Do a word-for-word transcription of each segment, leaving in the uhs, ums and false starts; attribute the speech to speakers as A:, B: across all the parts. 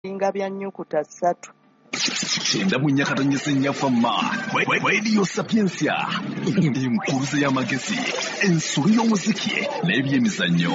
A: Inga bya nnyukuta ssatu.
B: Kyenda mu nnyakatonyesa ennyafamma Radio Sapiensia enkuruze y'amagezi ensolo y'omuziki n'ebyemizannyo.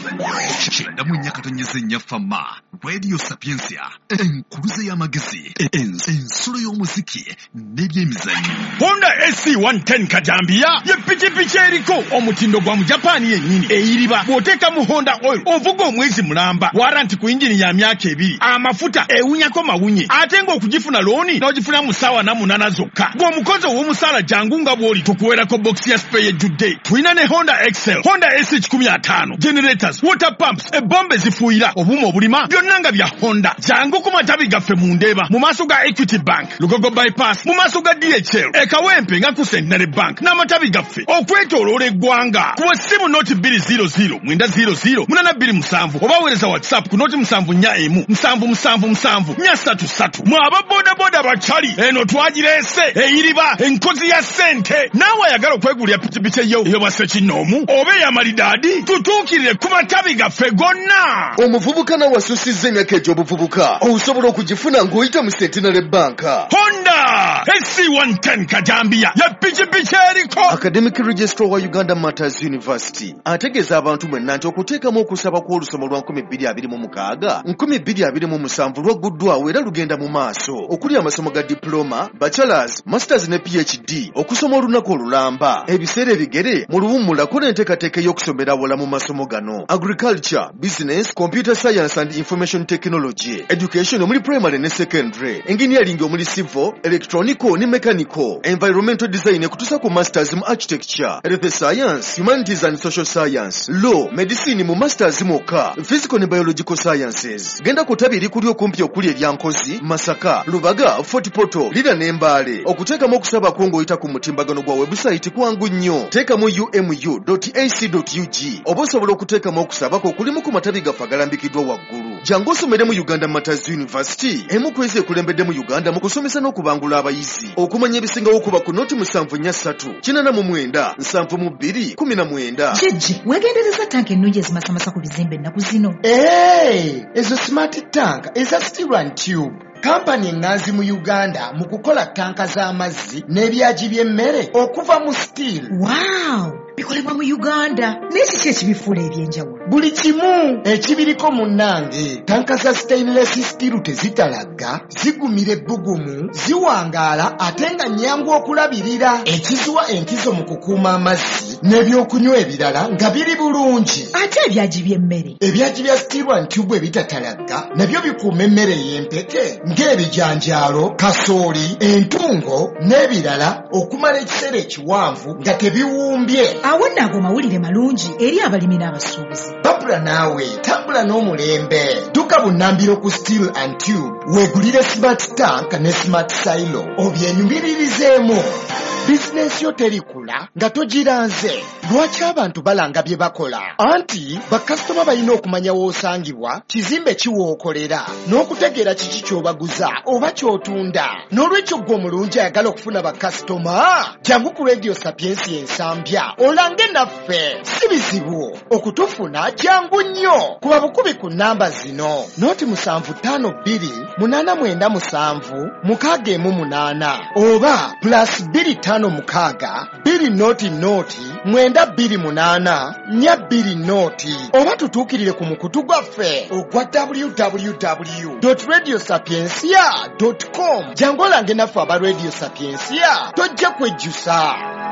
B: Kyenda mu nnyakatonyesa ennyafamma Radio Sapiensia enkuruze y'amagezi ensolo y'omuziki n'ebyemizannyo.
C: Honda S C one ten Kajambia ye pikipiki eriko omutindo gwa mu Japan yennyini eyiriba bw'oteeka mu Honda oil ovuga omwezi mulamba waranti ku injini ya myaka ebiri amafuta ewunyako mawunye ate ng'okugifuna looni n'ogifuna mu ssaawa na munaana zokka. Gw'omukozi ow'omusaala jangu nga bw'oli tukuweerako box ya spare ejjudde. Tulina ne Honda Excel, Honda S one fifty, generators, water pumps, ebbomba ezifuuyira obuuma obulima byonna nga bya Honda. Jangu ku matabi gaffe mu Ndeeba mu maaso ga Equity Bank, Lugogo bypass mu maaso ga D H L, e Kawempe nga ku Centenary Bank n'amatabi gaffe okwetooloola eggwanga. Ku ssimu nooti two zero zero nine zero zero eight two seven oba weereza WhatsApp ku nooti seven four one seven seven seven four three three. Mwaba boda boda bachali eno twagirese eyiriba enkozi ya sente. Naawe ayagala okwegulira pikipiki eyo eyo basekinomu oba eyamalidadi tutuukirire ku matabi gaffe gonna.
D: Omuvubuka nawe asusizza emyaka egy'obuvubuka osobola okugifuna ng'oyita mu Centenary Bank.
C: Honda S C one ten Kajambia ya pikipiki eriko.
D: Academic Registrar wa Uganda Martyrs University ategeeza abantu mwenna nti okuteekamu okusaba kw'olusomo lwa nkumi bbiri abiri mu mukaaga nkumi bbiri abiri mu musanvu lwagguddwawo era lugenda mu maaso okuli amasomo ga diploma, bachelors, masters ne P H D okusoma olunaku olulamba. Ebiseera ebigere mu luwummula kola enteekateeka y'okusomera awola mu masomo gano: agriculture, business, computer science and information technology, education omuli primary ne secondary, engineering omuli civil, electronical ne mechanical, environmental design ekutuusa ku masters mu architecture, health science, humanities and social science, law, medicine mu masters mwokka, physical ne biological sciences. Genda ku ttabi erikuli okumpi okuli eryankozi, Masaka, Lubaga, Fort Portal, Lira n'Embale. Okuteekamu okusaba kwo ng'oyita ku mutimbagano gwa website kwangu nnyo. Teekamu u m u dot a c dot u g oba osobola okuteekamu okusaba kwo kulimu ku matabi gaffe agalambikiddwa waggulu. Jangu osomere mu Uganda Martyrs University, emu ku ezo ekulembedde mu Uganda mu kusomesa n'okubangula abayizi. Okumanya ebisingawo kuba ku nooti musanvu nnya ssatu kinana mu mwenda nsanvu mu bbiri kumi na mwenda.
E: Jejje weegendereza tanka ennungi ezimasamasa ku bizimbe ennaku zino.
F: Hey, ezo smart tank eza steel and tube. Kampani enganzi mu Uganda mu kukola tanka z'amazzi n'ebyagi by'emmere okuva mu steel.
E: Wow! Bikolebwa mu Uganda. N'ekiki ekibifuula ebyenjawulo?
F: Buli kimu ekibiriko munnange. Tanka za stainless steel tezitalagga, zigumira ebbugumu, ziwangaala ate nga nnyangu okulabirira. Ekizuwa enkizo mu kukuuma amazzi n'ebyokunywa ebirala nga biri bulungi.
E: Ate ebyagi by'emmere?
F: Ebyagi bya steel and tube ebitatalagga nabyo bikuuma emmere y'empeke ng'ebijanjaalo, kasooli, entungo n'ebirala okumala ekiseera ekiwanvu nga tebiwumbye.
E: Awo nno ago mawulire malungi eri abalimi n'abasuubuzi.
F: Babula naawe tambula n'omulembe. Dduka bunnambiro ku steel and tube weegulire smart tank ne smart silo obyenyumiririzeemu. Bizinensi yo terikula nga togiranze. Lwaki abantu balanga bye bakola? Anti bakasitoma balina okumanya w'osangibwa, kizimbe kiwookolera, n'okutegeera kiki ky'obaguza oba ky'otunda. N'olwekyo ggwe omulungi ayagala okufuna bakasitoma, jangu ku Radio Sapiensia ensambya olange naffe. Si bizibu okutufuna, jangu nnyo. Kuba bukubi ku nnamba zino: nooti musanvu ttaano bbiri munaana mwenda musanvu mukaaga emu munaana oba plus bbiri ttaano mukaaga bbiri nooti nooti mwenda bbiri munaana nnya bbiri nooti. Oba tutuukirire ku mukutu gwaffe ogwa w w w dot radio sapiensia dot com. Jangu olange naffe aba Radio Sapiensia, tojja kwejjusa.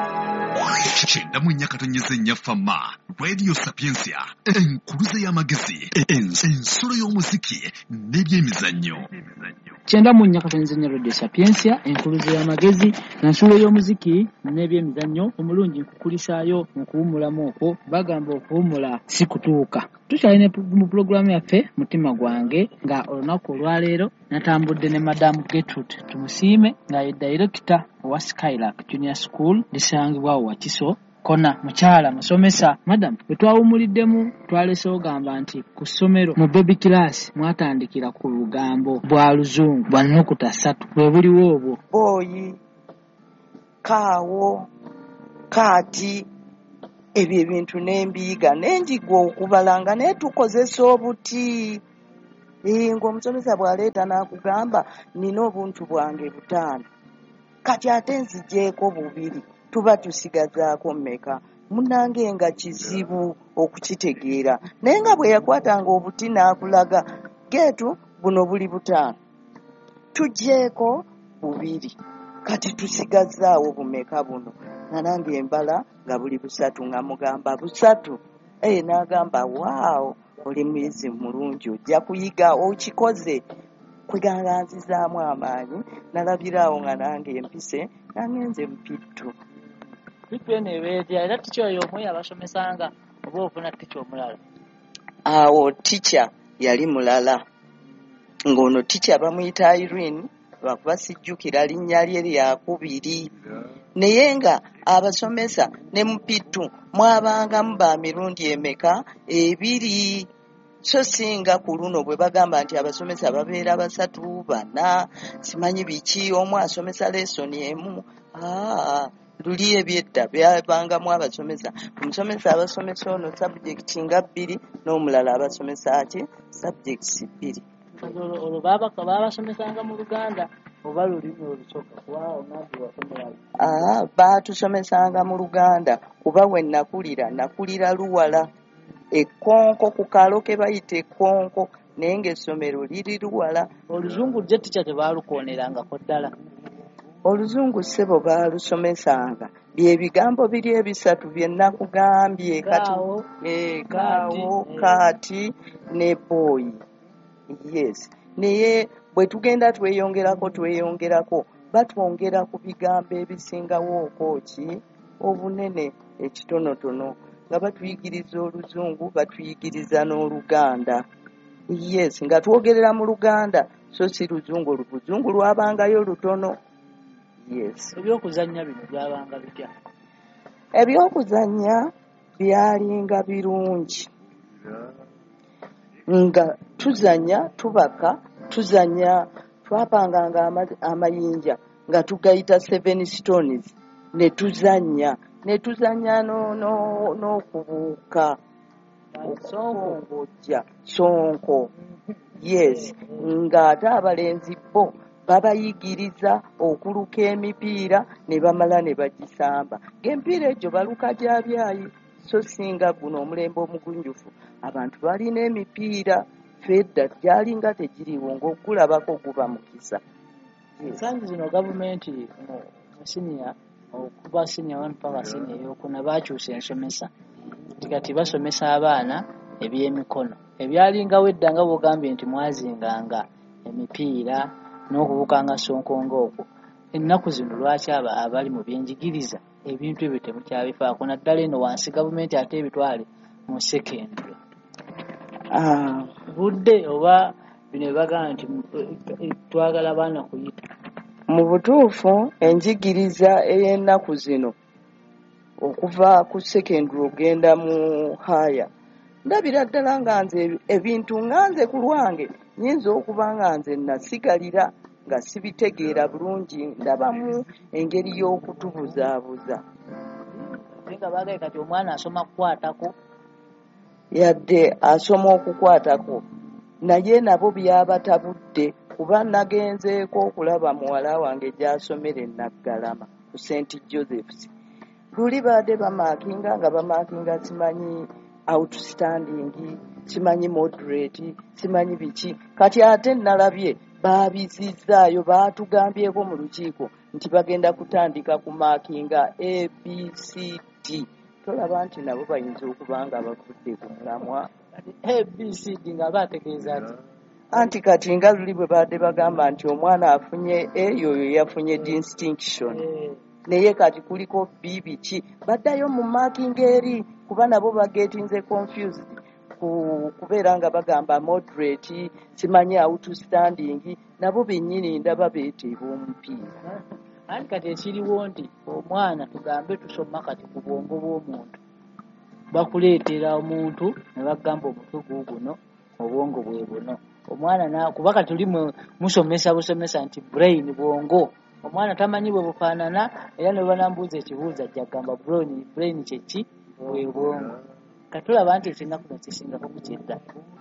B: Kyenda mu nnyakatonyeza ennyafamma Radio Sapiensia enkuluze y'amagezi ensolo y'omuziki n'ebyemizannyo.
G: Kyenda mu nnyakatonyeza ennya Radio Sapiensia enkuluze y'amagezi ensolo y'omuziki n'ebyemizannyo. Omulungi nkukulisaayo mu kuwummulamu okwo bagamba okuwummula si kutuuka. Tukyalina mu pulogulaamu yaffe mutima gwange nga olunaku olwaleero natambudde ne Madamu Gertrude tumusiime nga ye director wa Skylark Junior School lisangibwa wa Kiso kona mukyala musomesa. Madam bwe twawumuliddemu twalese ogamba nti ku ssomero mu baby class mwatandikira ku lugambo bwa luzungu bwa nnukuta ssatu bwe buliwo obwo:
A: oyi, kaawo, kaati. Ebyo ebintu n'embiiga n'enjigwa okubalanga naye tukozesa obuti. ee ng'omusomesa bw'aleeta n'akugamba nina obuntu bwange butaano kati ate nzigyeko bubiri tuba tusigazaako mmeka munnange nga kizibu okukitegeera naye nga bwe yakwatanga obuti n'akulaga geetu buno buli butaano tugyeko bubiri kati tusigazaawo bumeka buno nga nange embala nga buli busatu nga mugamba busatu ee n'agamba waawo oli muyizi mulungi ojja kuyiga okikoze kweganganzizaamu amaanyi nalabiraawo nga nange empise nangenze mpittu
G: Bittu eno ebeetya era tica oyo omu yabasomesanga oba ofuna tica omulala
A: awo tica yali mulala ng'ono tica bamuyita Irene lwakuba sijjukira linnya lye lyakubiri naye nga abasomesa ne mupittu mwabangamu ba mirundi emeka ebiri so singa ku luno bwe bagamba nti abasomesa babeera basatu bana simanyi biki omu asomesa lesoni emu aa luli ebyedda byabangamu abasomesa omusomesa abasomesa ono subject nga bbiri n'omulala abasomesa ki subjects bbiri
G: olwo baabasomesanga mu Luganda oba lulimi olusooka kuba omwami wasomera
A: aa baatusomesanga mu Luganda kuba we nakulira nakulira Luwala ekkonko ku kalo ke bayita ekkonko naye ng'essomero liri Luwala
G: oluzungu gye tica tebaalukoonerangako ddala
A: oluzungu ssebo baalusomesanga byebigambo biri ebisatu bye nakugambye kati kaawo kaati ne boyi yes naye bwe tugenda tweyongerako tweyongerako batwongera ku bigambo ebisingawo okooki obunene ekitonotono nga batuyigiriza oluzungu batuyigiriza n'Oluganda yes nga twogerera mu Luganda so si luzungu oluzungu lwabangayo lutono yes
G: ebyokuzannya bino byabanga bitya
A: ebyokuzannya byalinga birungi nga tuzanya tubaka tuzanya twapanganga amayinja nga tugayita seven stones ne tuzanya ne tuzanya no no no kubuuka okongojja sonko yes nga ate abalenzi bo babayigiriza okuluka emipiira ne bamala ne bagisamba ng'emipiira egyo baluka gya byayi so singa guno omulembe omugunjufu abantu balina emipiira fedda gyalinga tegiriwo ng'ogulabako guba mukisa
G: ensangi zino gavumenti mu siniya okuva siniya one paka siniya eyokuna bakyusa ensomesa kati basomesa abaana ebyemikono ebyalingawo edda nga bwogambye nti mwazinganga emipiira n'okubukanga sonkonga okwo ennaku zino lwaki abali mu byenjigiriza ebintu ebyo temukyabifaako naddala eno wansi gavumenti ate ebitwale mu sekendule budde oba bino ebagamba nti twagala baana kuyita
A: mu butuufu enjigiriza ey'ennaku zino okuva ku sekendule ogenda mu haya ndabira ddala nga nze ebintu nga nze ku lwange nyinza okuba nga nze nasigalira nga sibitegeera bulungi ndabamu engeri y'okutubuzaabuza
G: nga bagaye kati omwana asoma kukwatako
A: yadde asoma okukwatako naye nabo byabatabudde kuba nagenzeeko okulaba muwala wange gy'asomera e Naggalama ku Saint Joseph's luli baadde bamaakinga nga bamaakinga simanyi outstanding simanyi moderate simanyi biki kati ate nalabye baabizizaayo baatugambyeko mu lukiiko nti bagenda kutandika kumaakinga A B C D tolaba nti nabo bayinza okuba nga bavudde ku mulamwa
G: A B C D nga baategeeza ati
A: anti kati nga luli bwe baadde bagamba nti omwana afunye A yoyo yafunye distinction naye kati kuliko B biki baddayo mu maakinga eri kuba nabo bagetinze confused kubeera nga bagamba moderate simanyi outstanding nabo bennyini ndaba beeteeba omupiira
G: anti kati ekiriwo nti omwana tugambe tusoma kati ku bwongo bw'omuntu bakuleetera omuntu ne bagamba omutwe guuguno obwongo bwe buno omwana kuba kati tuli musomesa busomesa nti brain bwongo omwana tamanyi bwe bufaanana era ne banambuuza ekibuuzo ajja kugamba brain brain kyeki bwe bwongo katulaba nti ekinnaku kino kisingako ku kyedda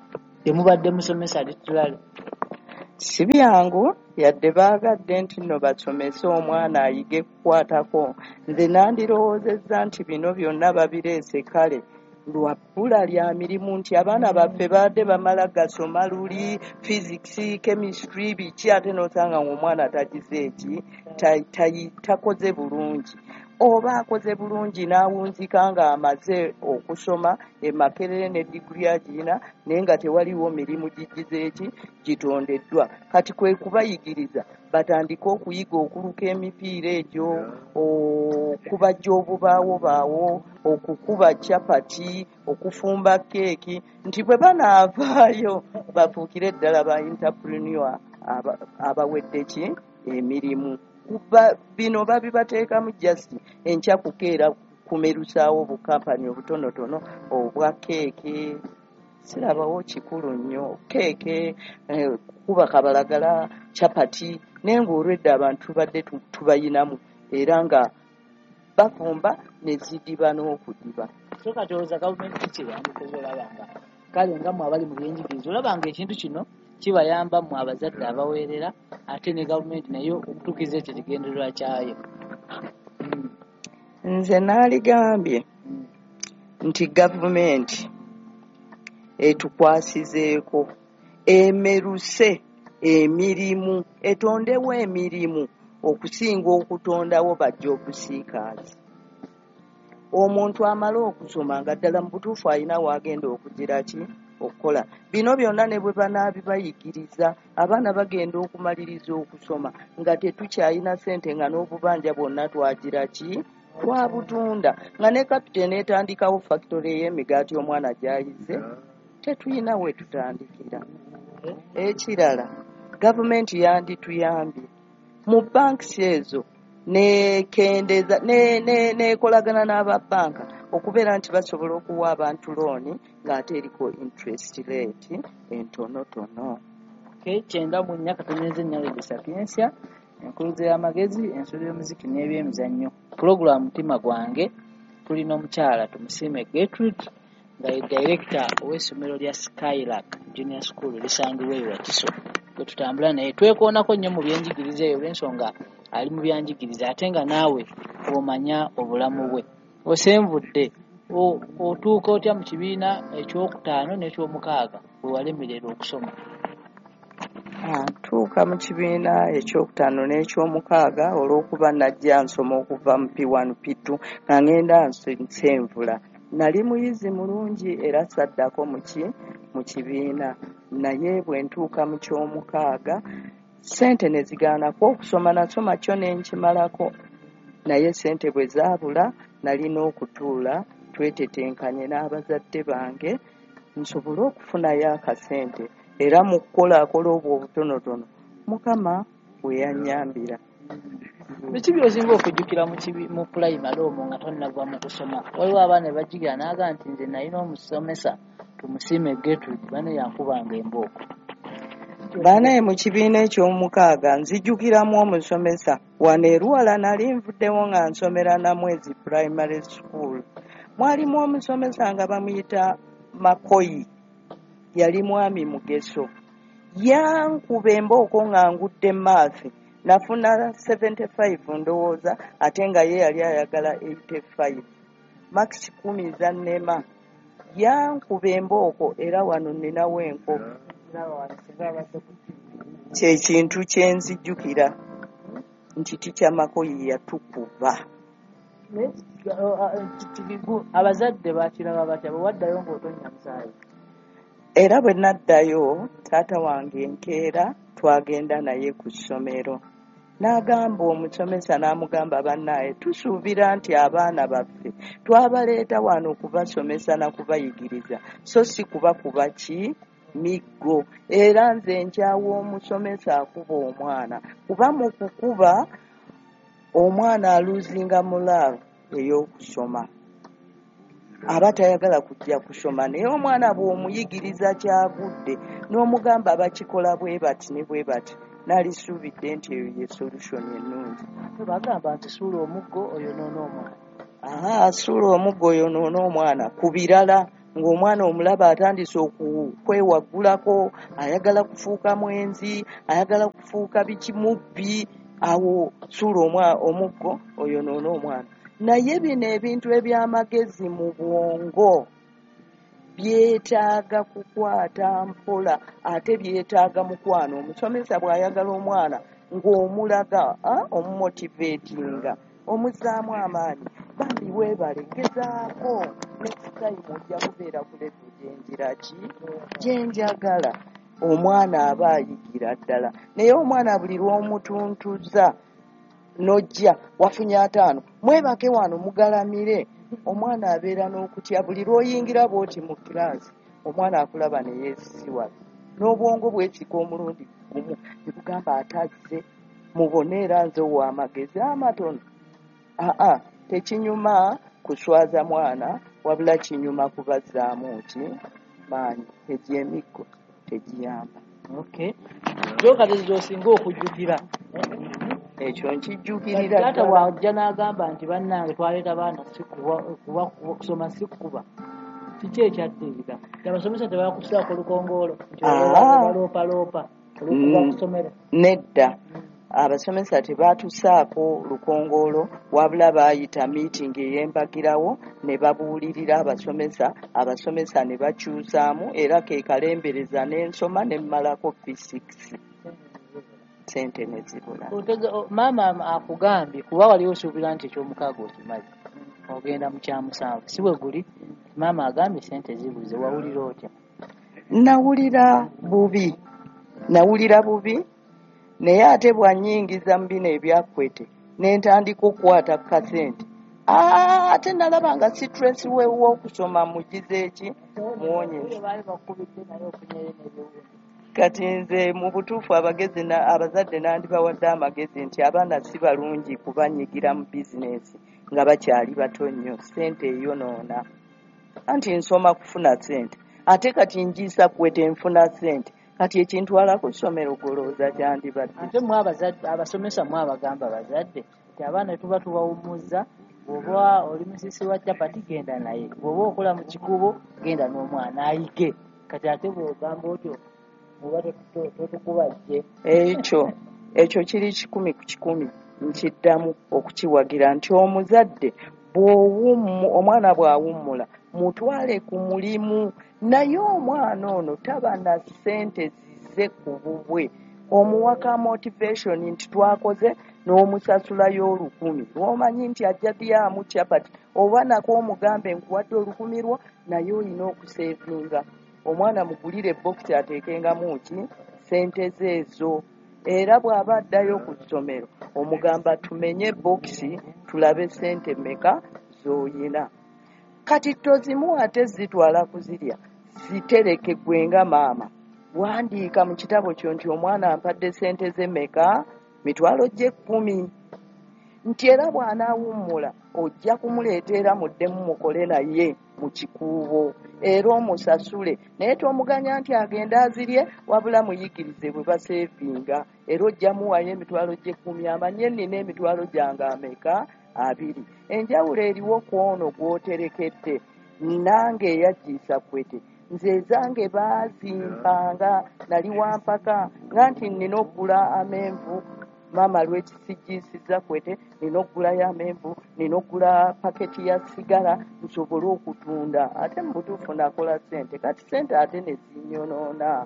G: temubadde musomesa liturale
A: si byangu yadde baagadde nti nno basomese omwana ayige kukwatako. Nze nandirowoozezza nti bino byonna babireese kale lwa bbula lya mirimu, nti abaana baffe baadde bamala gasoma luli physics chemistry biki, ate n'osanga ng'omwana tagize eki takoze bulungi, oba akoze bulungi n'awunzika ng'amaze okusoma emakerere ne diguli agirina naye nga tewaliwo mirimu gigize eki gitondeddwa. Kati kwe kubayigiriza batandike okuyiga okuluka emipiira egyo, okubajja obubaawo baawo, okukuba capati, okufumba keeki, nti bwe banaavaayo bafuukire ddala ba entrepreneur abawedde ki emirimu. Bino babibateekamu just enkya kukeera kumerusaawo bukampani obutonotono obwa keeke. Sirabawo kikulu nnyo keeke, kuba kabalagala, capati, naye ng'olwedde abantu badde tubayinamu era nga bafumba ne zidiba n'okudiba.
G: So kati olowooza gavumenti kiyambikoze olabanga kale nga mwe abali mu byenjigiriza olabanga ekintu kino kibayamba mu abazadde abaweerera ate ne gavumenti nayo okutuukiza ekyo kigendererwa kyayo.
A: Nze naaligambye nti gavumenti etukwasizeeko emeruse emirimu, etondewo emirimu okusinga okutondawo ba job seekers. Omuntu amala okusoma nga ddala mu butuufu alina wagenda okugira ki okukola. Bino byonna ne bwe banaabibayigiriza abaana bagenda okumaliriza okusoma nga tetukyalina ssente, nga n'obubanja bwonna twagira ki twabutunda, nga ne kapiteeni etandikawo factory ey'emigaati omwana gy'ayize tetulina we tutandikira. Ekirala gavumenti yandituyambye mu banks ezo nekendeza nekolagana n'ababanka okubeera nti basobola okuwa abantu looni ng'ate eriko interest rate entonotono.
G: Kyenda mu nnya katoneza ennyalo Sapiensia, enkuluze y'amagezi, ensolo y'omuziki n'ebyemizannyo. Pulogulaamu mutima gwange tulina omukyala tumusiime Gertrude nga ye director ow'essomero lya Skylark Junior School lisangibwa e Wakiso. Gwe tutambula naye twekoonako nnyo mu byenjigiriza eyo olw'ensonga ali mu byanjigiriza ate nga naawe omanya obulamu bwe. Osenvudde otuuka otya mu kibiina ekyokutaano n'ekyomukaaga we walemerera okusoma?
A: Ntuuka mu kibiina ekyokutaano n'ekyomukaaga olw'okuba najja nsoma okuva mu P one P two nga ngenda nsenvula. Nali muyizi mulungi era saddako muki mu kibiina, naye bwe ntuuka mu kyomukaaga ssente ne zigaanako okusoma. Nasoma kyo ne nkimalako, naye ssente bwe zaabula nalina okutuula twetetenkanye n'abazadde bange nsobole okufunayo akasente, era mu kukolaakola obwo obutonotono Mukama bwe yannyambira.
G: Biki by'osinga okujjukira mu pulayimale omwo nga tonnava mu kusoma? Waliwo abaana bajigira naaga nti nze nalina omusomesa tumusiime Gertrude bane yankubanga embooko.
A: Banaye mu kibiina eky'omukaaga nzijjukiramu omusomesa wano e Luwala nali nvuddewo nga nsomera Namwezi Primary School. Mwalimu omusomesa nga bamuyita Makoyi, yali mwami Mugeso. Yankuba embooko nga ngudde maafi, nafuna seventy-five ndowooza ate nga ye yali ayagala eighty-five. Max kumi za nnema. Yankuba embooko era wano ninawo enkovu. Kye kintu kye nzijjukira nti tikya Makoyi yatukuba.
G: Abazadde bakiraba batya bwe waddayo ng'otonya musaayi?
A: Era bwe naddayo taata wange enkeera twagenda naye ku ssomero. N'agamba omusomesa n'amugamba bannaaye tusuubira nti abaana baffe twabaleeta wano okubasomesa na kubayigiriza so si kubakuba ki miggo. Era nze nkyawa omusomesa akuba omwana kuba mu kukuba omwana aluzinga mu laavu ey'okusoma. Aba tayagala kujja kusoma, naye omwana bw'omuyigiriza kyagudde n'omugamba bakikola bwe bati ne bwe bati nalisuubidde nti eyo ye solution ennungi.
G: Bagamba nti suula omuggo oyonoona omwana.
A: Aha, suula omuggo oyonoona omwana ku birala ng'omwana omulaba atandise okwewaggulako, ayagala kufuuka mwenzi, ayagala kufuuka bikimubbi, awo suula omuggo oyonoona omwana. Naye bino ebintu eby'amagezi mu bwongo byetaaga kukwata mpola, ate byetaaga mukwano. Omusomesa bw'ayagala omwana ng'omulaga omumotivatinga, omuzzaamu amaanyi, bambi weebale gezaako next time ojja kubeera ku level gyenjira ki gyenjagala. Omwana aba ayigira ddala. Naye omwana buli lw'omutuntuza n'ojja wafunye ataano, mwebake wano mugalamire, omwana abeera n'okutya. Buli lw'oyingira bw'oti mu kiraasi, omwana akulaba ne yeesisiwa, n'obwongo bwesika omulundi gumu, ne bugamba atazze, mubone era nze ow'amagezi amatono. Aa, tekinyuma kuswaza mwana, wabula kinyuma kubazzaamu ki maanyi. Egy'emiggo tegiyamba.
G: Okay. Gyokati gy'osinga okujjukira.
A: Ekyo nkijjukirira.
G: Taata bw'ajja n'agamba nti bannange twaleeta baana kuba kusoma si kukuba. Kiki ekyaddirira? Abasomesa tebakusaako lukongoolo nti baloopaloopa olw'okuba kusomera.
A: Nedda. Abasomesa tebaatusaako lukongoolo, wabula baayita meeting ey'embagirawo ne babuulirira abasomesa, abasomesa ne bakyusaamu, era ke kalembereza n'ensoma ne mmalako P six. Sente ne zibula.
G: Maama akugambye kuba wali osuubira nti ekyomukaaga okimaze ogenda mu kyamusanvu, si bwe guli? Maama agambye sente zibuze, wawulira otya?
A: Nawulira bubi, nawulira bubi. Naye ate bw'annyingiza mu bino ebyakwete ne ntandika okukwata ku kasente, ate nalaba nga sitress we w'okusoma mugize eki muwonyezi. Kati nze mu butuufu abagezi abazadde nandibawadde amagezi nti abaana si balungi kubanyigira mu bizinesi nga bakyali bato nnyo. Sente eyonoona. Anti nsoma kufuna sente, ate kati njiisa kwete nfuna sente, kati ekintwala ku ssomero golooza kyandibadde.
G: Ate mwe abazadde abasomesa mwe abagamba abazadde nti abaana tuba tubawummuza, bw'oba oli musisi wa capati genda naye, bw'oba okola mu kikubo genda n'omwana ayige. Kati ate bw'ogamba otyo oba totukubajje.
A: Ekyo ekyo kiri kikumi ku kikumi. Nkiddamu okukiwagira nti omuzadde bw'owummu omwana bw'awummula mutwale ku mulimu. Naye omwana ono taba na ssente zize ku bubwe, omuwaka motivation nti twakoze n'omusasulayo olukumi, lw'omanyi nti ajja dyamu capati, oba nako omugambe nkuwadde olukumi lwo, naye olina okuseevinga. Omwana mugulire bokisi ateekengamu ki ssente ze ezo. Era bw'aba addayo ku ssomero omugamba tumenye bokisi tulabe ssente mmeka z'oyina. Kati tozimu ate zitwala kuzirya, zitereke gwe nga maama. Wandiika mu kitabo kyo nti omwana ampadde ssente ze mmeka, mitwalo gye kkumi. Nti era bw'anaawummula ojja kumuleetera muddemu mukole naye mu kikuubo era omusasule. Naye tomuganya nti agenda azirye, wabula muyigirize bwe baseevinga. Era ojja muwayo emitwalo gye kkumi, amanye nnina emitwalo gyange ameka abiri. Enjawulo eriwo ku ono gw'oterekedde. Nange eyajjiisa kwete nze ezange baazimpanga, nali wampaka nga nti nnina okugula amenvu. Maama lwekisijjiisizza kwete nina okugulayo amenvu, nina okugula paketi ya sigala nsobole okutunda. Ate mu butuufu nakola ssente, kati ssente ate ne zinyonoona.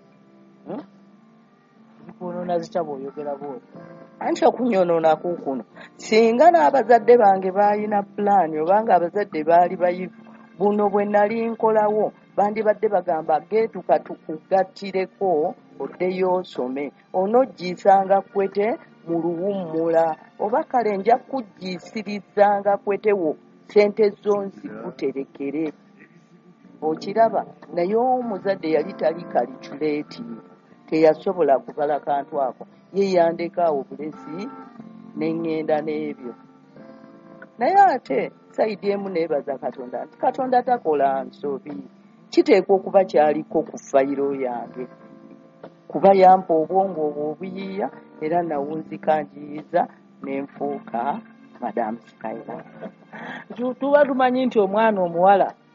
G: Zikunoona zitya bw'oyogera bw'oti?
A: Anti okunyonoona kuukuno, singa n'abazadde bange baalina pulaani obanga abazadde baali bayivu, buno bwe nali nkolawo bandibadde bagamba geetuka tukugattireko oddeyo osome. Onoggiisanga kwete mu luwummula, oba kale nja kuggiisirizanga kwetewo ssente zo nzikuterekere. Okiraba? Naye omuzadde yali tali calculative, teyasobola kubala kantu ako, ye yandeka awo bulesi n'eŋŋenda n'ebyo. Naye ate sayidi emu neebaza Katonda nti Katonda takola nsobi, kiteekwa okuba kyaliko ku fayiro yange, kuba yampa obwongo obwo obuyiiya era nawunzika njiyiza n'enfuuka Madam Skyler.
G: Tuba tumanyi nti omwana omuwala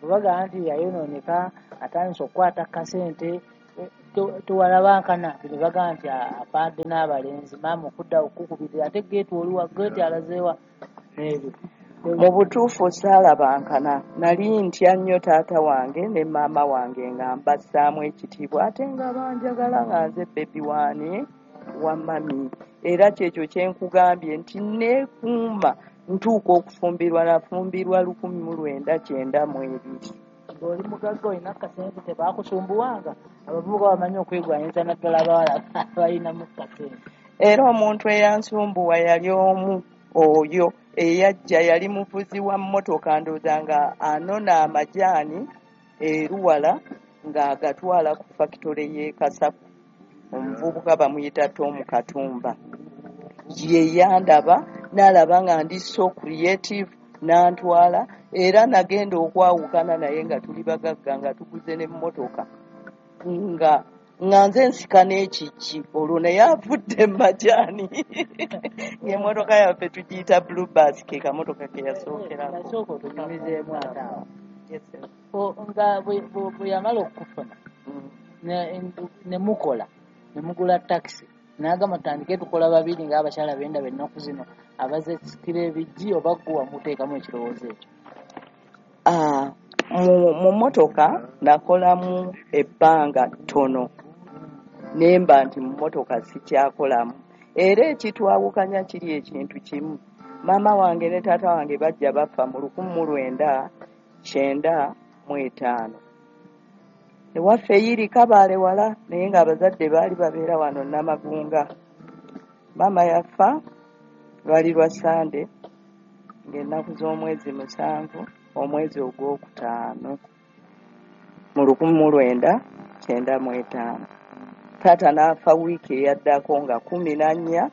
G: baga nti yayonooneka atandise okukwata kasente tuwalabankana bino baga nti apande n'abalenzi maama okudda okukubirira ate geeti oliwa geeti alazeewa n'ebyo.
A: Mu butuufu saalabankana nali ntya nnyo taata wange ne maama wange nga mbassaamu ekitiibwa ate nga banjagala nga nze bebi waani wa mami. Era kyekyo kye nkugambye nti neekuuma ntuuka okufumbirwa nafumbirwa lukumi mu lwenda kyenda mu ebiri.
G: Ng'oli mugagga olina akasente tebaakusumbuwanga abavubuka bamanyi okwegwanyiza naddala abawala balinamu kasente.
A: Era omuntu eyansumbuwa yali omu oyo eyajja yali muvuzi wa mmotoka ndooza nga anona amajaani eruwala ng'agatwala ku fakitole y'e Kasaku. Omuvubuka bamuyita Tom Katumba. Ye yandaba n'alaba nga ndi so creative n'antwala era nagenda okwawukana naye nga tuli bagagga nga tuguze n'emmotoka nga nga nze nsika n'ekiki olwo naye avudde mu majaani. Ng'emmotoka yaffe tugiyita blue bus ke kamotoka ke yasookerako.
G: Nasooka otunyumizeemu ate awo nga bwe yamala okufuna ne mukola ne mugula takisi n'agamba tutandike tukola babiri ng'abakyala b'endaba ennaku zino abazesikira ebijji oba ggwe wamuteekamu ekirowoozo ekyo?
A: Mu mmotoka nakolamu ebbanga ttono nemba nti mu mmotoka sikyakolamu. Era ekitwawukanya kiri ekintu kimu. Maama wange ne taata wange bajja bafa mu lukumi mu lwenda kyenda mu etaano. Ewaffe yiri Kabaale wala naye ng'abazadde baali babeera wano Namagunga. Maama yafa lwali lwa Sande ng'ennaku z'omwezi musanvu omwezi ogwokutaano mu lukumi mu lwenda kyenda mu etaano. Taata n'afa wiiki eyaddako nga kumi na nnya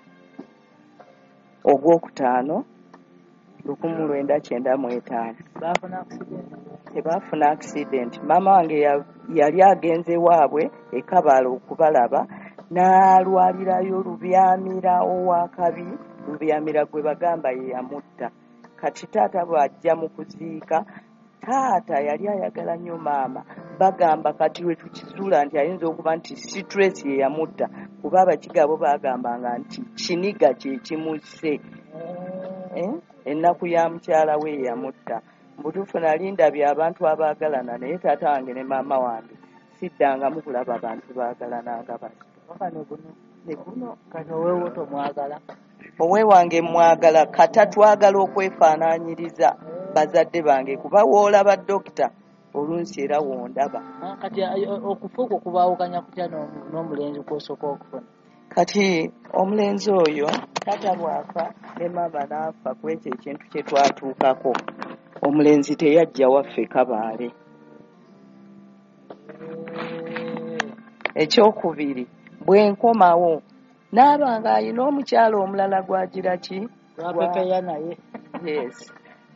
A: ogwokutaano lukumi mu lwenda kyenda mu etaano. Tebaafuna accident. Maama wange yali agenze waabwe e Kabaale okubalaba n'alwalirayo Lubyamira owakabi. Lubyamira gwe bagamba ye yamutta. Kati taata bw'ajja mu kuziika taata yali ayagala nnyo maama. Bagamba kati we tukizuula nti ayinza okuba nti stress ye yamutta kuba abakigabo bagambanga nti kiniga kye kimusse. Eh? Ennaku ya mukyala we yamutta. Mbutuufu nali ndabye abantu abaagalana naye taata wange ne maama wange siddangamu kulaba abantu baagalana nga bano.
G: Ne guno kati oweewo tomwagala?
A: Owe wange mwagala kata twagala okwefaanaanyiriza bazadde bange kuba woolaba dokita olunsi era wondaba.
G: Kati okufa okwo kubaawukanya kutya n'omulenzi kw'osooka okufuna?
A: Kati omulenzi oyo taata bw'afa ne maama n'afa ku ekyo ekintu kye twatuukako. Omulenzi teyajja waffe Kabaale. Ekyokubiri bwe nkomawo n'abanga alina omukyala omulala gwagira ki?
G: Gwapekeya naye.
A: Yes.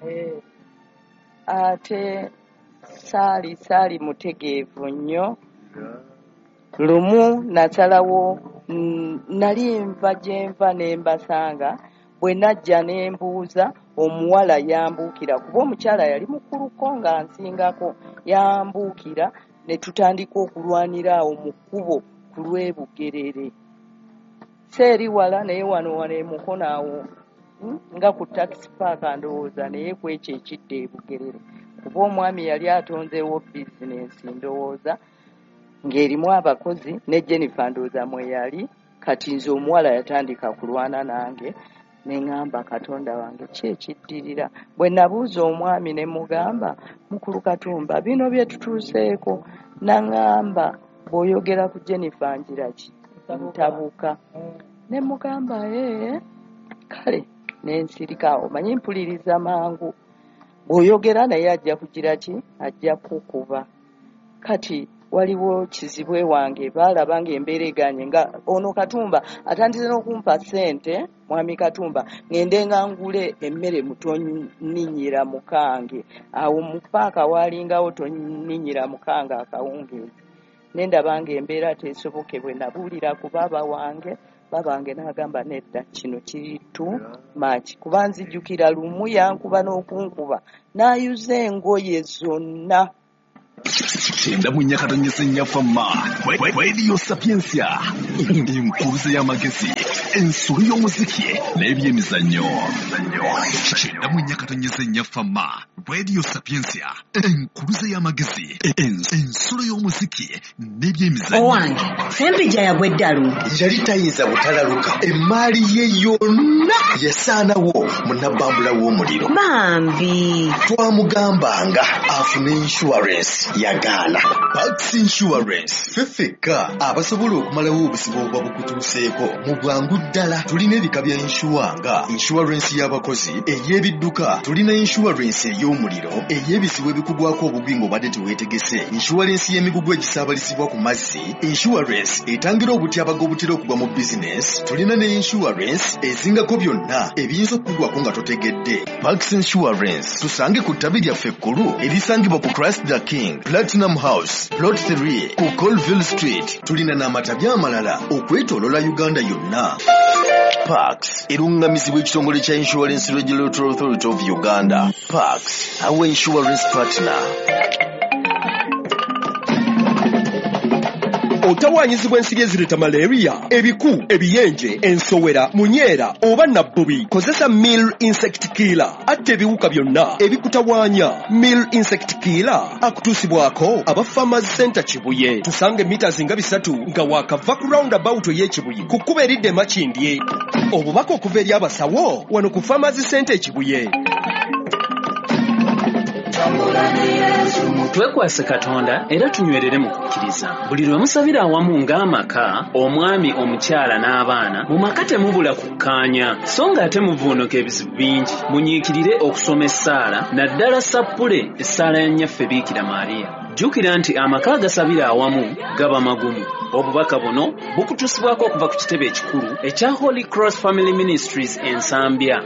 A: Ate saali saali mutegeevu nnyo. Lumu nasalawo nali nva gye nva ne mbasanga bwe najja ne mbuuza omuwala yambuukira kuba omukyala yali mukuluko nga nsingako yambuukira ne tutandika okulwanira awo mu kkubo ku lw'Ebugerere. Seeri wala naye wano wano emukono awo nga ku taxi park ndowooza naye ku ekyo ekidde e Bugerere kuba omwami yali atonzeewo bizinensi ndowooza ng'erimu abakozi ne Jennifer ndowooza mwe yali. Kati nze omuwala yatandika kulwana nange ne ŋŋamba Katonda wange ki ekiddirira. Bwe nabuuza omwami ne mugamba mukulu Katumba bino bye tutuuseeko naŋŋamba bw'oyogera ku Jennifer ngira ki? Ntabuka. Ne mugamba ee kale ne nsirika omanyi mpuliriza mangu bw'oyogera naye ajja kugira ki? Ajja kukuba. Kati waliwo kizibwe wange baalaba ng'embeera eganye nga ono Katumba atandise n'okumpa ssente mwami Katumba ngende nga ngule emmere mutonninyira mukange awo mu paaka waalingawo tonninyira mukange akawungeezi. Nendaba ng'embeera teesoboke bwe nabuulira ku baaba wange babange n'agamba nedda kino kiri too much kuba nzijjukira lumu yankuba n'okunkuba n'ayuza engoye zonna.
B: Kyenda mu nnyakatonyeza ennyafamma Radio Sapiensia enkuluze y'amagezi ensolo y'omuziki n'ebyemizannyo. Kyenda mu nnyakatonyeza ennyafamma Radio Sapiensia enkuluze y'amagezi ensolo y'omuziki n'ebyemizannyo.
E: Owange Sempija yagwa eddalu
D: yali tayinza butalaluka emmaali ye yonna yasaanawo munnabbambula w'omuliro.
E: bambi
D: Twamugambanga afune insurance yagaana. Pax Insurance ffeffekka abasobola okumalawo obusibo obuba bukutuuseeko mu bwangu ddala. Tulina ebika bya inshuwa nga insurance y'abakozi, ey'ebidduka, tulina insurance ey'omuliro, ey'ebisibo ebikugwako obugwi ng'obadde teweetegese, insurance y'emigugu egisaabalizibwa ku mazzi, insurance etangira obutyabaga obutera okugwa mu bizinesi, tulina ne insurance ezingako byonna ebiyinza okukugwako nga totegedde. Pax Insurance tusange ku ttabi lyaffe ekkulu erisangibwa ku Christ the King, Platinum House, Plot three ku Colville Street. Tulina n'amatabi amalala okwetoolola Uganda yonna. Pax erungamizibwa ekitongole kya Insurance Regulatory Authority of Uganda. Pax, our insurance partner.
H: Otawanyizibwa ensiri ezireta malaria, ebiku, ebiyenje, ensowera, munyeera oba nabbubi, kozesa Mill Insect Killer. Atta ebiwuka byonna ebikutawaanya. Mill Insect Killer akutuusibwako aba Farmers Center Kibuye. Tusange meters nga bisatu nga waakava ku roundabout y'Ekibuye ku kkubo eridda e Makindye. Obubaka okuva eri abasawo wano ku Farmers Center Kibuye.
I: Twekwase Katonda era tunywerere mu kukkiriza. Buli lwe musabira awamu ng'amaka, omwami, omukyala n'abaana, mu maka temubula kukkaanya, so ng'ate muvuunuka ebizibu bingi. Munyiikirire okusoma essaala, naddala sappule essaala ya nnyaffe Biikira Maariya. Jjukira nti amaka agasabira awamu gaba magumu. Obubaka buno bukutusibwako okuva ku kitebe ekikulu ekya Holy Cross Family Ministries Ensambya.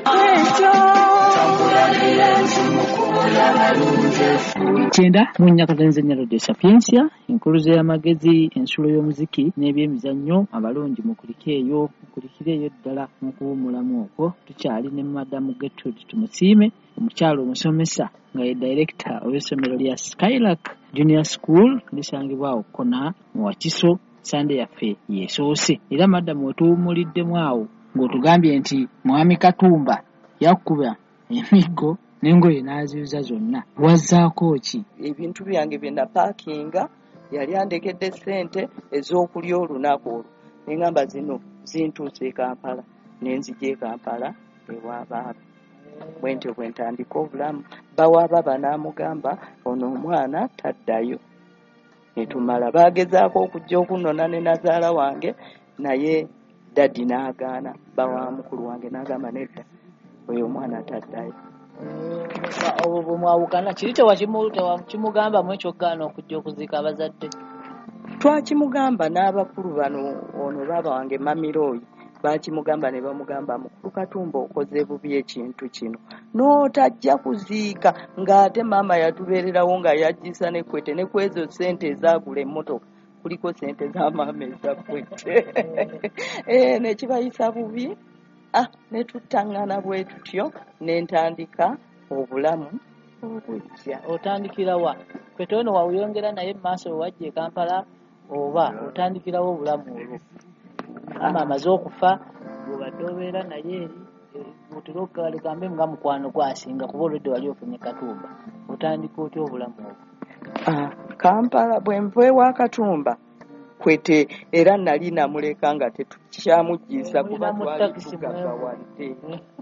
G: Kyenda mu nnyakatonyeza ennya Radio Sapiensia enkuluze y'amagezi ensulo y'omuziki n'ebyemizannyo abalungi mukuliko eyo mukulikire eyo ddala mu kuwummulamu okwo. Tukyali ne Madamu Gertrude Tumusiime omukyalo omusomesa nga ye director ow'essomero lya Skylark Junior School lisangibwa awo Kona mu Wakiso. Sande yaffe yesoose era Madamu otuwummuliddemu awo ng'otugambye nti Mwami Katumba yakuba emiggo n'engoye n'aziyuza zonna. Wazzaako ki?
A: Ebintu byange bye napaakinga yali andekedde ssente ez'okulya olunaku olwo. Ne ngamba zino zintuuse e Kampala ne nzija e Kampala ewaabaabe. Bwe ntyo bwe ntandika obulamu. Bawaababa n'amugamba ono omwana taddayo. Ne tumala baagezaako okujja okunnona ne nazaala wange naye daddi n'agaana. Bawa mukulu wange n'agamba nedda oyo omwana taddayo.
G: Obwo bwe mwawukana kiri tewakimugamba mu ekyogaana okujja okuziika abazadde?
A: Twakimugamba n'abakulu bano ono baaba wange Mamiroyi baakimugamba ne bamugamba mukulu Katumba okoze bubi ekintu kino n'otajja kuziika ng'ate maama yatubeererawo nga yajjisa n'ekwete ne kwezo ssente ezaagula emmotoka kuliko ssente za maama ezakwete. Eh, ne kibayisa bubi. Ah, ne tuttaŋŋana bwe tutyo ne ntandika obulamu obujja.
G: Otandikira wa? Kwete ono wawuyongera naye mu maaso wajja e Kampala oba otandikirawo obulamu olwo? Maama amaze okufa bw'obadde obeera naye eri otera okalegambe nga mukwano gwasinga kuba olwedde wali ofunye Katumba. Otandika otya obulamu obwo?
A: Ah, Kampala bwe nva ewa Katumba kwete era nali namuleka nga tetukyamujjiisa kuba twali tugaggawadde.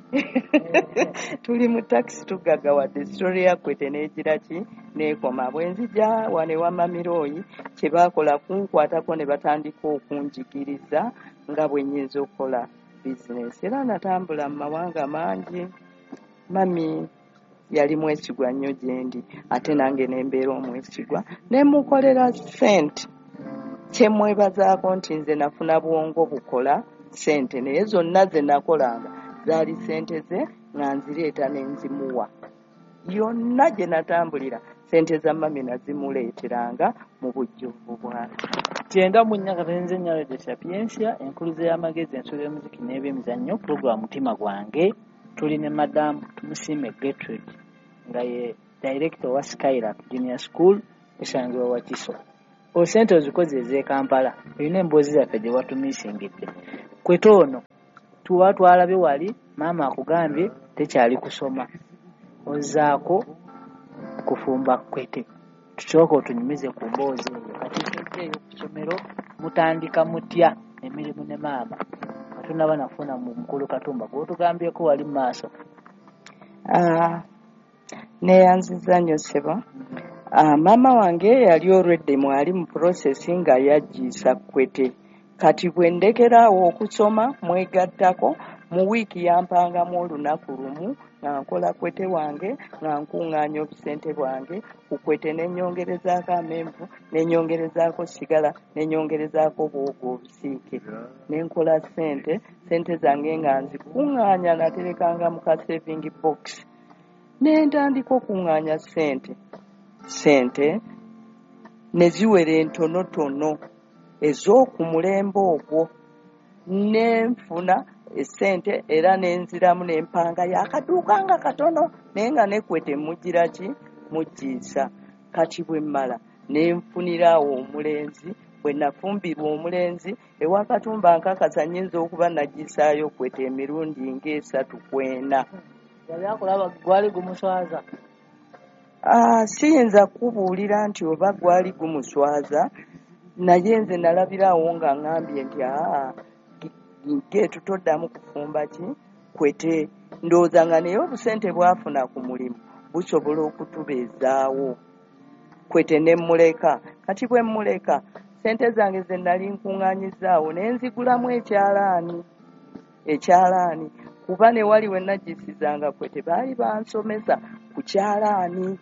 A: Tuli mu takisi tugaggawadde. Sitole ya kwete n'egira ki n'ekoma. Bwe nzija wano ewa Mamiroyi kye baakola kunkwatako ne batandika okunjigiriza nga bwe nnyinza okukola bizinesi. Era natambula mu mawanga mangi. Mami yali mwesigwa nnyo gye ndi ate nange ne mbeera omwesigwa ne mukolera ssente. Kye mwebazaako nti nze nafuna bwongo bukola ssente naye zonna ze nakolanga zaali ssente ze nga nzireeta ne nzimuwa. Yonna gye natambulira ssente za mami nazimuleeteranga mu bujjuvu bwange.
G: Kyenda mu nnyakata enzenya Radio Sapiensia, enkuluze y'amagezi, ensolo y'omuziki n'ebyemizannyo, pulogulaamu Mutima gwange. Tuli ne Madamu Tumusiime Gertrude nga ye Director wa Skylark Junior School esangibwa Wakiso. Osente ozikoze ez'e Kampala, olina emboozi zaffe gye watumiisingidde. Kwetoono tuwa twalabye wali maama akugambye tekyali kusoma, ozzaako kufumba kwete. Tusooka otunyumize ku mboozi eyo. Kati eyo ku ssomero mutandika mutya emirimu ne maama nga tunaba nafuna mu mukulu Katumba gw'otugambyeko wali mu maaso?
A: Ah, neeyanziza nnyo ssebo. Ah, maama wange yali olwedde mwali mu process nga yaggiisa Kwete. Kati bwe ndekeraawo okusoma mwegattako, mu wiiki yampangamu olunaku lumu nga nkola Kwete wange nga nkuŋŋaanya obusente bwange ku Kwete, ne nnyongerezaako amenvu, ne nnyongerezaako sigala, ne nnyongerezaako bwogo obusiike. Ne nkola ssente, ssente zange nga nzikuŋŋaanya naterekanga mu ka saving box. Ne ntandika okuŋŋaanya ssente. Ssente ne ziwera entonotono ez'oku mulembe ogwo. Ne nfuna essente era nenziramu n'empanga y'akaduuka nga katono naye nga ne Kwete mugira ki muggiisa. Kati bwe mmala ne nfunirawo omulenzi. Bwe nafumbirwa omulenzi ewa Katumba nkakasa nnyinza okuba naggisaayo Kwete emirundi ng'esatu kwena.
G: Yali akulaba gwali gumuswaza?
A: Ah, siyinza kubuulira nti oba gwali gumuswaza, naye nze nalabirawo nga ŋŋambye nti aa geetu toddamu kufumba ki Kwete. Ndowooza nga naye obusente bwafuna ku mulimu busobola okutubeezaawo. Kwete ne mmuleka. Kati bwe mmuleka ssente zange ze nali nkuŋŋaanyizaawo ne nzigulamu ekyalaani. Ekyalaani kuba ne wali we naggisizanga Kwete baali bansomesa ku kyalaani.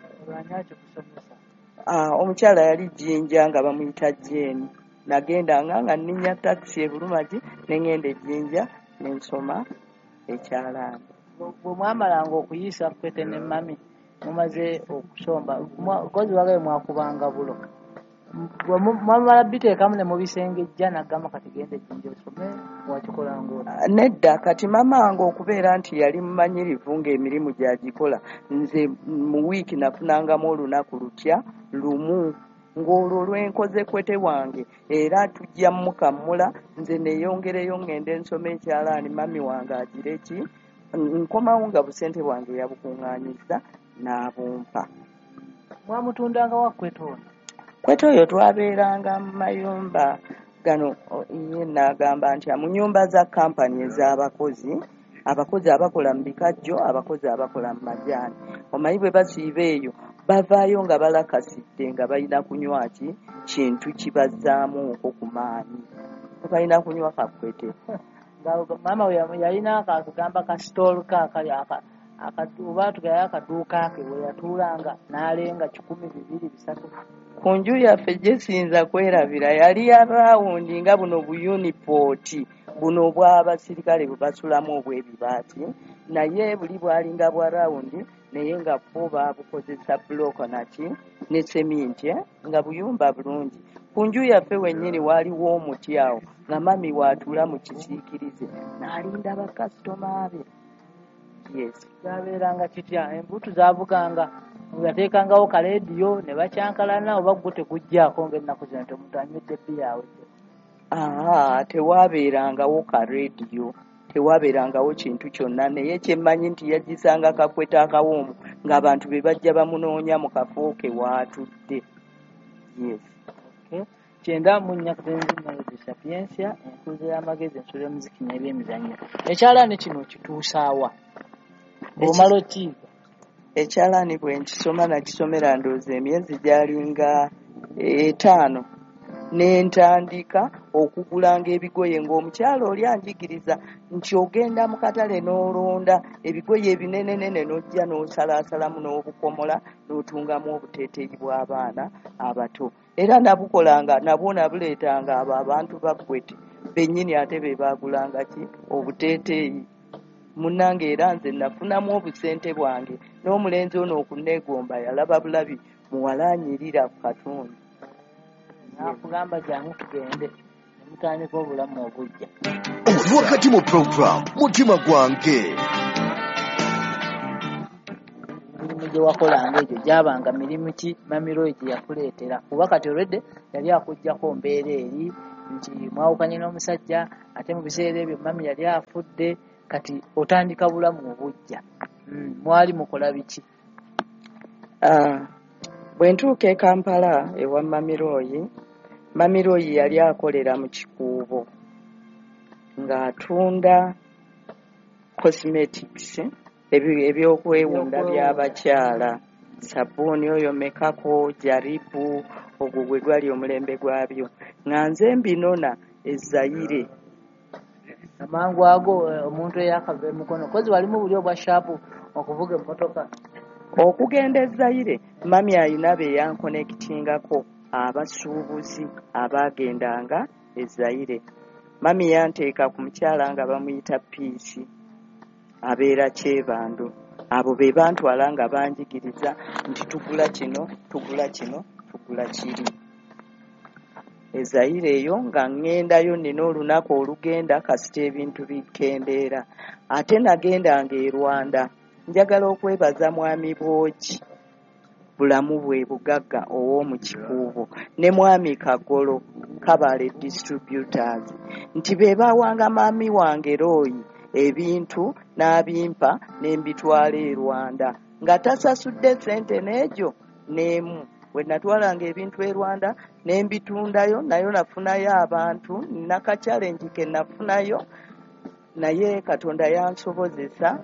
A: Ah, omukyala yali Jjinja nga bamuyita Jeeni. Nagendanga nga nninnya takisi e Bulumagi ne ŋŋenda e Jjinja ne nsoma ekyalaani.
G: Bwe mwamalanga okuyiisa Kwete ne mami mumaze okusomba, kozi wagaye mwakubanga bulo. Mwamala biteekamu ne mubisengejja n'agamba kati genda Jjinja osome, wakikolanga olwo?
A: Nedda, kati maama wange okubeera nti yali mumanyirivu ng'emirimu gy'agikola, nze mu wiiki nafunangamu olunaku lutya lumu. Ng'olwo lwenkoze Kwete wange era tujja mukammula, nze neeyongereyo ŋŋende nsoma ekyalaani, mami wange agire ki, nkomawo nga busente bwange yabukuŋŋaanyizza n'abumpa.
G: Mwamutundanga wa Kwete ono?
A: Kwete oyo twabeeranga mu mayumba gano, ye n'agamba nti mu nnyumba za kampani ez'abakozi, abakozi abakola mu bikajjo, abakozi abakola mu majaani. Omanyi bwe basiiba eyo bavaayo nga balakasidde nga balina kunywa ki kintu kibazzaamu okwo ku maanyi. Balina kunywa ka Kwete.
G: Maama we yalina akagamba ka stall ka akali aka akatuba tugaya akaduuka ke we yatuulanga n'alenga kikumi bibiri bisatu.
A: Ku nju yaffe gye siyinza kwerabira yali ya rawundi nga buno buyunipooti buno obw'abasirikale bwe basulamu obw'ebibaati, naye buli bwalinga bwa rawundi naye nga bo baabukozesa buloko naki ne seminti nga buyumba bulungi. Ku nju yaffe wennyini waaliwo omuti awo nga mami waatula mu kisiikirize n'alinda bakasitoma be. Yes.
G: Zabeeranga kitya? Embutu zaavuganga, yateekangawo ka leediyo ne bakyankalana oba gwo tegujjaako ng'ennaku zino omuntu anywedde bbiya.
A: Aa, tewaabeerangawo ka leediyo, tewaabeerangawo kintu kyonna, naye kyemmanyi nti yaggisanga kakweta akawoomu ng'abantu be bajja bamunoonya mu kafo ke waatudde. Yes.
G: Okay. Kyenda mu nnyakata enzenya Radio Sapiensia, enkuluze y'amagezi, ensolo y'omuziki n'ebyemizannyo. Ekyalaani kino kituusaawa? Bw'omala okiyiga?
A: Ekyalaani bwe nkisoma nakisomera ndowooza emyezi gyalinga etaano. Ne ntandika okugulanga ebigoye ng'omukyala oli anjigiriza nti ogenda mu katale n'olonda ebigoye ebinenenene n'ojja n'osalaasalamu n'obukomola n'otungamu obuteeteeyi bw'abaana abato. Era nabukolanga nabwo nabuleetanga abo abantu ba Kwete bennyini ate be baagulanga ki obuteeteeyi. Munnange era nze nafunamu obusente bwange n'omulenzi ono okunneegomba yalaba bulabi muwala anyirira ku katundu.
G: nakugamba jangu tugende mutandika obulamu obujja.
D: Oli wakati mu program mutima gwange.
G: Emirimu gye wakolanga egyo gyabanga mirimu ki Mamiroyi gye yakuleetera kuba kati olwedde yali akuggyako mbeera eri nti mwawukanye n'omusajja ate mu biseera ebyo mami yali afudde kati otandika bulamu obujja. Mm, mwali mukola biki?
A: Ah, bwe ntuuka e Kampala ewa Mamiroyi, Mamiroyi yali akolera mu kikuubo ng'atunda cosmetics, ebyokwewunda by'abakyala, sabbuuni oyo mekako, jaribu, ogwo gwe gwali omulembe gwabyo, nga nze mbinona e Zaire.
G: Amangu ago omuntu eyakava emukono kozi walimu buli obwa shaapu okuvuga emmotoka.
A: Okugenda e Zaire, mami ayina be yankonekitingako abasuubuzi abaagendanga e Zaire. Mami yanteeka ku mukyala nga bamuyita Piisi, abeera Kyebando. Abo be bantwala nga banjigiriza nti tugula kino, tugula kino, tugula kiri. E Zaire eyo nga ŋŋendayo nina olunaku olugenda kasita ebintu bikendeera. Ate nagendanga e Rwanda. Njagala okwebaza mwami Bwogi, bulamu bwe bugagga ow'omu kikuubo, ne mwami Kagolo, Kabale Distributors, nti be baawanga maami wange Royi ebintu n'abimpa n'embitwala e Rwanda nga tasasudde sente n'egyo n'emu. Bwe natwalanga ebintu e Rwanda n'embitundayo nayo nafunayo abantu, naka challenge ke nafunayo naye Katonda yansobozesa.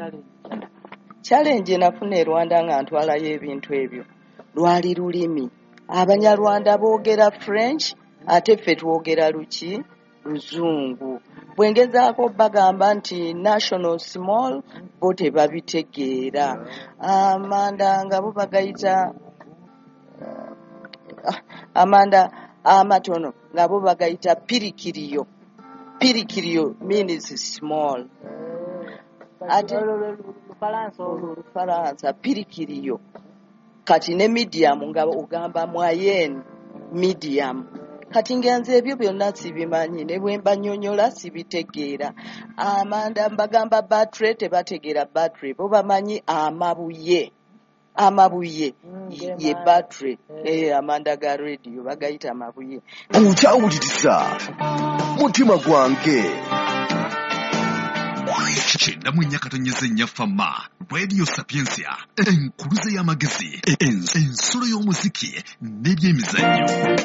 A: Challenge nafuna e Rwanda nga ntwalayo ebintu ebyo lwali lulimi. Abanyarwanda boogera French ate ffe twogera luki Luzungu. Bwe ngezaako bagamba nti national small bo tebabitegeera. Amanda nga bo bagayita amanda amatono nga bo bagayita pirikiriyo. Pirikiriyo means small. Ate Lufaransa pirikiriyo. Kati ne medium nga ogamba moyenne medium. Kati ngenze ebyo byonna sibimanyi ne bwe mbanyonyola sibitegeera. Amanda mbagamba battery tebategeera battery, bo bamanyi amabuye. Amabuye ye battery. Eh, Amanda ga radio bagayita amabuye.
D: Okyawuliriza mutima gwange.
B: Kyenda mu nnyakatonyeza ennyafama Radio Sapiensia, enkuluze y'amagezi, ensulo y'omuziki n'ebyemizannyo.